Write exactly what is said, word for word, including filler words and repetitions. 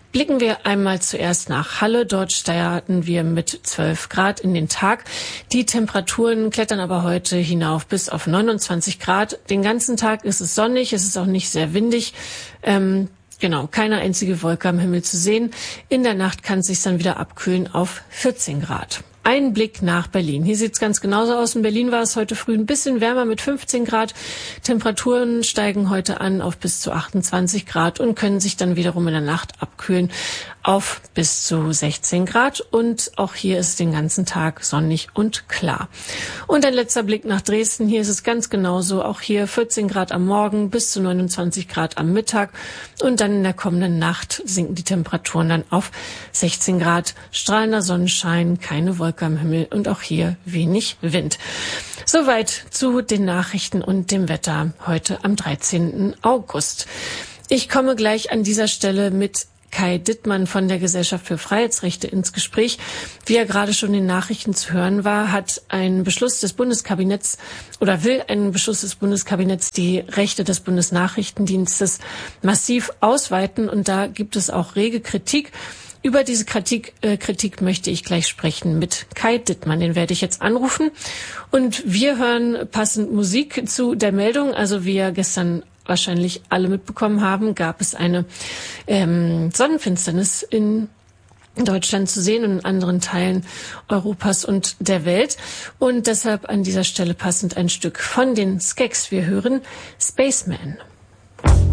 Blicken wir einmal zuerst nach Halle. Dort starten wir mit zwölf Grad in den Tag. Die Temperaturen klettern aber heute hinauf bis auf neunundzwanzig Grad. Den ganzen Tag ist es sonnig, es ist auch nicht sehr windig. Ähm, genau, keine einzige Wolke am Himmel zu sehen. In der Nacht kann es sich dann wieder abkühlen auf vierzehn Grad. Ein Blick nach Berlin. Hier sieht es ganz genauso aus. In Berlin war es heute früh ein bisschen wärmer mit fünfzehn Grad. Temperaturen steigen heute an auf bis zu achtundzwanzig Grad und können sich dann wiederum in der Nacht abkühlen auf bis zu sechzehn Grad. Und auch hier ist es den ganzen Tag sonnig und klar. Und ein letzter Blick nach Dresden. Hier ist es ganz genauso. Auch hier vierzehn Grad am Morgen bis zu neunundzwanzig Grad am Mittag. Und dann in der kommenden Nacht sinken die Temperaturen dann auf sechzehn Grad. Strahlender Sonnenschein, keine Wolke am Himmel und auch hier wenig Wind. Soweit zu den Nachrichten und dem Wetter heute am dreizehnten August. Ich komme gleich an dieser Stelle mit Kai Dittmann von der Gesellschaft für Freiheitsrechte ins Gespräch. Wie er gerade schon in den Nachrichten zu hören war, hat ein Beschluss des Bundeskabinetts oder will ein Beschluss des Bundeskabinetts die Rechte des Bundesnachrichtendienstes massiv ausweiten. Und da gibt es auch rege Kritik. Über diese Kritik, äh, Kritik möchte ich gleich sprechen mit Kai Dittmann. Den werde ich jetzt anrufen. Und wir hören passend Musik zu der Meldung. Also wie ja gestern wahrscheinlich alle mitbekommen haben, gab es eine ähm, Sonnenfinsternis in Deutschland zu sehen und in anderen Teilen Europas und der Welt. Und deshalb an dieser Stelle passend ein Stück von den Skeks. Wir hören Spaceman.